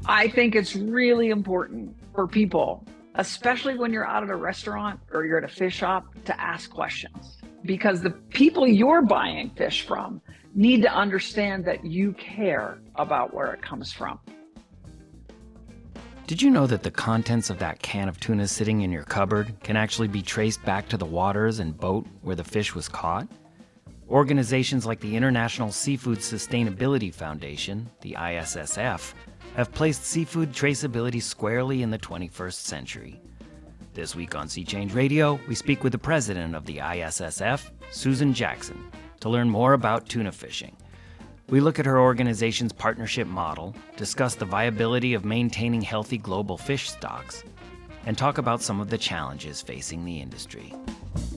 I think it's really important for people, especially when you're out at a restaurant or you're at a fish shop, to ask questions because the people you're buying fish from need to understand that you care about where it comes from. Did you know that the contents of that can of tuna sitting in your cupboard can actually be traced back to the waters and boat where the fish was caught? Organizations like the International Seafood Sustainability Foundation, the ISSF, have placed seafood traceability squarely in the 21st century. This week on Sea Change Radio, we speak with the president of the ISSF, Susan Jackson, to learn more about tuna fishing. We look at her organization's partnership model, discuss the viability of maintaining healthy global fish stocks, and talk about some of the challenges facing the industry.